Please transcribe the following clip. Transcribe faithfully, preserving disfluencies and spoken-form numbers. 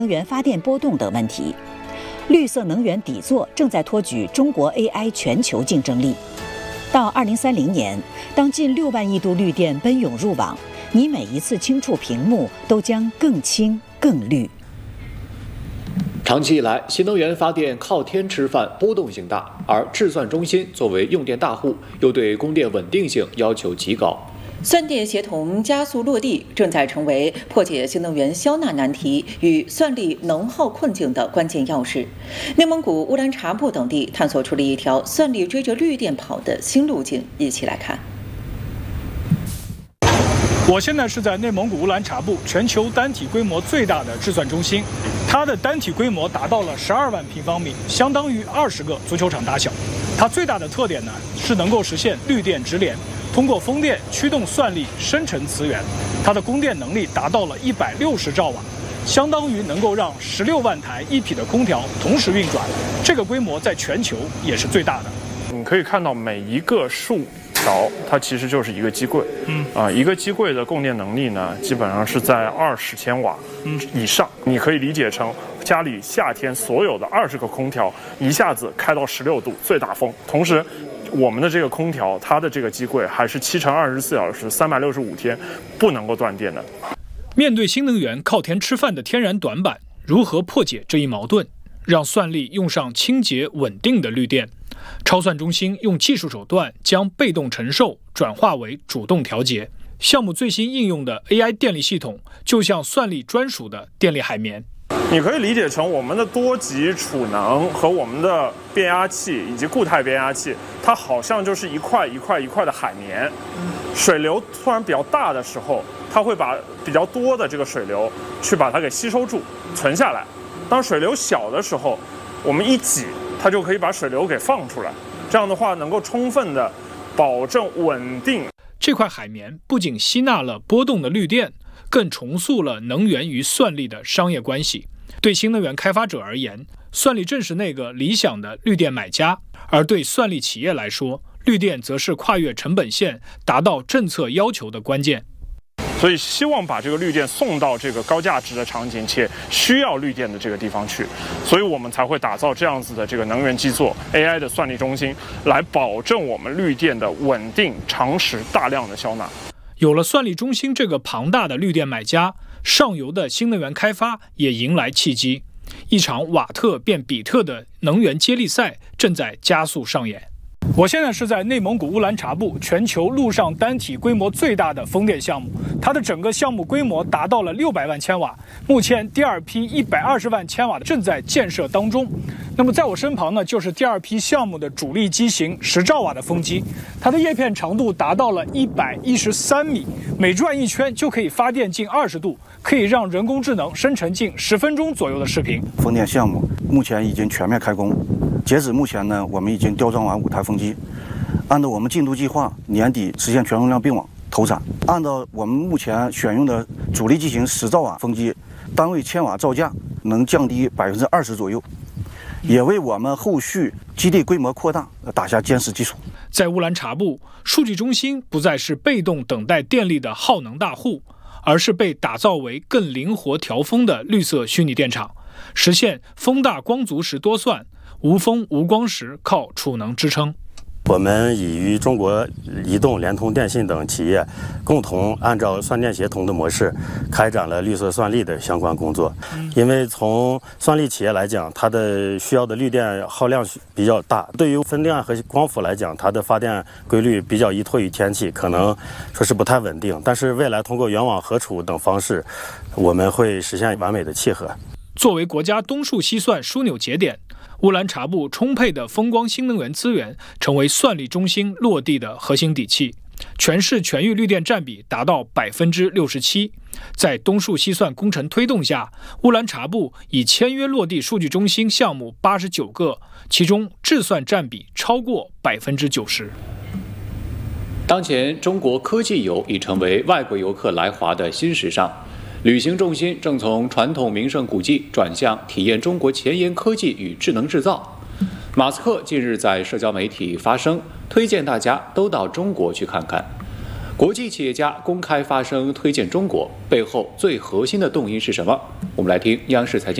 能源发电波动等问题。绿色能源底座正在托举中国 A I 全球竞争力。到二零三零年，当近六万亿度绿电奔涌入网，你每一次轻触屏幕都将更轻更绿。 长期以来，新能源发电靠天吃饭，波动性大，而智算中心作为用电大户，又对供电稳定性要求极高。 算电协同加速落地，正在成为破解新能源消纳难题与算力能耗困境的关键钥匙。内蒙古乌兰察布等地探索出了一条算力追着绿电跑的新路径，一起来看。 我现在是在内蒙古乌兰察布，全球单体规模最大的智算中心，它的单体规模达到了十二万平方米，相当于二十个足球场大小。它最大的特点呢，是能够实现绿电直联。通过风电驱动算力生成磁源，它的供电能力达到了一百六十兆瓦，相当于能够让十六万台一匹的空调同时运转。这个规模在全球也是最大的。 你可以看到每一个竖条，它其实就是一个机柜。嗯啊，一个机柜的供电能力呢，基本上是在二十千瓦以上。嗯、你可以理解成家里夏天所有的二十个空调一下子开到十六度最大风，同时。我们的这个空调，它的这个机柜还是七乘二十四小时、三百六十五天不能够断电的。 面对新能源靠天吃饭的天然短板，如何破解这一矛盾，让算力用上清洁稳定的绿电？超算中心用技术手段将被动承受转化为主动调节。项目最新应用的 A I 电力系统，就像算力专属的电力海绵。 你可以理解成我们的多级储能和我们的变压器以及固态变压器，它好像就是一块一块一块的海绵。水流突然比较大的时候，它会把比较多的这个水流去把它给吸收住存下来。当水流小的时候，我们一挤，它就可以把水流给放出来。这样的话，能够充分的保证稳定。 这块海绵不仅吸纳了波动的绿电，更重塑了能源与算力的商业关系。对新能源开发者而言，算力正是那个理想的绿电买家；而对算力企业来说，绿电则是跨越成本线达到政策要求的关键。 所以希望把这个绿电送到这个高价值的场景且需要绿电的这个地方去，所以我们才会打造这样子的这个能源基座 A I 的算力中心，来保证我们绿电的稳定、长时、大量的消纳。 有了算力中心这个庞大的绿电买家，上游的新能源开发也迎来契机。一场瓦特变比特的能源接力赛正在加速上演。我现在是在内蒙古乌兰察布，全球陆上单体规模最大的风电项目，它的整个项目规模达到了六百万千瓦。目前第二批一百二十万千瓦的正在建设当中。那么在我身旁呢，就是第二批项目的主力机型十兆瓦的风机，它的叶片长度达到了一百一十三米，每转一圈就可以发电近二十度，可以让人工智能生成近十分钟左右的视频。 风电项目目前已经全面开工，截止目前呢，我们已经吊装完五台风机，按照我们进度计划，年底实现全容量并网投产。按照我们目前选用的主力机型十兆瓦风机，单位千瓦造价能降低百分之二十左右，也为我们后续基地规模扩大打下坚实基础。 在乌兰察布，数据中心不再是被动等待电力的耗能大户，而是被打造为更灵活调峰的绿色虚拟电厂，实现风大光足时多算，无风无光时靠储能支撑。 我们已与中国移动、联通、电信等企业共同按照算电协同的模式，开展了绿色算力的相关工作。因为从算力企业来讲，它的需要的绿电耗量比较大；对于风电和光伏来讲，它的发电规律比较依托于天气，可能说是不太稳定。但是未来通过远网合储等方式，我们会实现完美的契合。 作为国家东数西算枢纽节点，乌兰察布充沛的风光新能源资源成为算力中心落地的核心底气，全市全域绿电占比达到百分之六十七。在东数西算工程推动下，乌兰察布已签约落地数据中心项目八十九个，其中智算占比超过百分之九十。 当前，中国科技游已成为外国游客来华的新时尚。旅行重心正从传统名胜古迹转向体验中国前沿科技与智能制造。马斯克近日在社交媒体发声，推荐大家都到中国去看看。国际企业家公开发声推荐中国，背后最核心的动因是什么？ 我们来听央视财经。